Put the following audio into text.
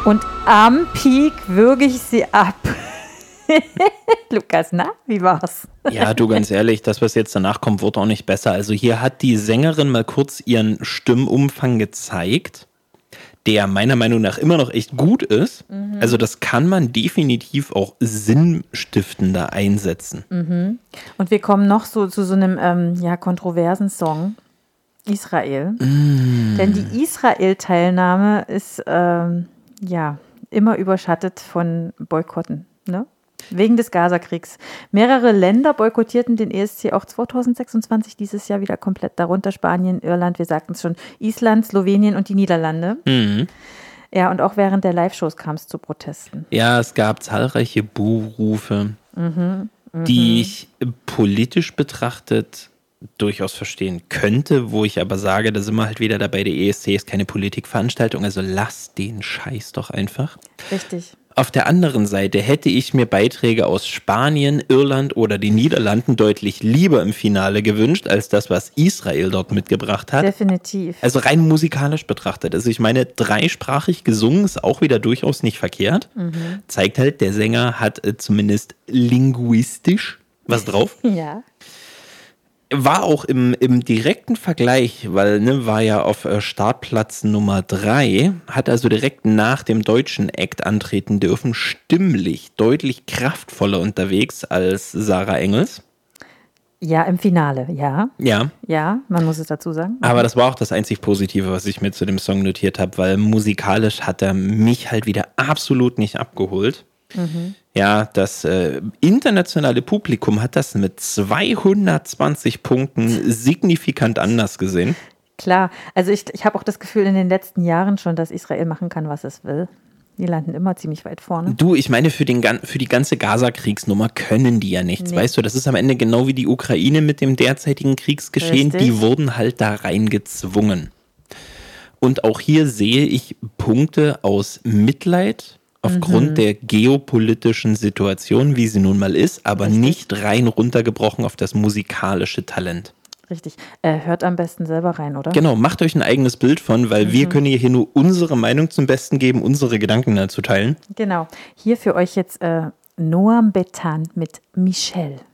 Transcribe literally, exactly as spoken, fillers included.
Und am Peak würge ich sie ab. Lukas, na, wie war's? Ja, du, ganz ehrlich, das, was jetzt danach kommt, wird auch nicht besser. Also hier hat die Sängerin mal kurz ihren Stimmumfang gezeigt, der meiner Meinung nach immer noch echt gut ist. Mhm. Also das kann man definitiv auch sinnstiftender einsetzen. Mhm. Und wir kommen noch so zu so einem ähm, ja, kontroversen Song, Israel. Mm. Denn die Israel-Teilnahme ist ähm, ja immer überschattet von Boykotten, ne? Wegen des Gazakriegs. Mehrere Länder boykottierten den E S C auch zwanzig sechsundzwanzig, dieses Jahr wieder komplett. Darunter Spanien, Irland, wir sagten es schon, Island, Slowenien und die Niederlande. Mhm. Ja, und auch während der Live-Shows kam es zu Protesten. Ja, es gab zahlreiche Buhrufe, mhm, die ich politisch betrachtet durchaus verstehen könnte, wo ich aber sage, da sind wir halt wieder dabei, der E S C ist keine Politikveranstaltung, also lass den Scheiß doch einfach. Richtig. Auf der anderen Seite hätte ich mir Beiträge aus Spanien, Irland oder den Niederlanden deutlich lieber im Finale gewünscht, als das, was Israel dort mitgebracht hat. Definitiv. Also rein musikalisch betrachtet. Also ich meine, dreisprachig gesungen ist auch wieder durchaus nicht verkehrt. Mhm. Zeigt halt, der Sänger hat äh, zumindest linguistisch was drauf. Ja. War auch im, im direkten Vergleich, weil ne, war ja auf äh, Startplatz Nummer drei, hat also direkt nach dem deutschen Act antreten dürfen, stimmlich deutlich kraftvoller unterwegs als Sarah Engels. Ja, im Finale, ja. Ja. Ja, man muss es dazu sagen. Aber das war auch das einzig Positive, was ich mir zu dem Song notiert habe, weil musikalisch hat er mich halt wieder absolut nicht abgeholt. Mhm. Ja, das äh, internationale Publikum hat das mit zweihundertzwanzig Punkten signifikant anders gesehen. Klar, also ich, ich habe auch das Gefühl in den letzten Jahren schon, dass Israel machen kann, was es will. Die landen immer ziemlich weit vorne. Du, ich meine, für, den, für die ganze Gaza-Kriegsnummer können die ja nichts, nee. Weißt du? Das ist am Ende genau wie die Ukraine mit dem derzeitigen Kriegsgeschehen. Richtig. Die wurden halt da reingezwungen. Und auch hier sehe ich Punkte aus Mitleid, aufgrund mhm. der geopolitischen Situation, wie sie nun mal ist, aber Richtig. Nicht rein runtergebrochen auf das musikalische Talent. Richtig. Äh, hört am besten selber rein, oder? Genau, macht euch ein eigenes Bild von, weil mhm. wir können hier nur unsere Meinung zum Besten geben, unsere Gedanken dazu teilen. Genau. Hier für euch jetzt äh, Noam Betan mit Michelle.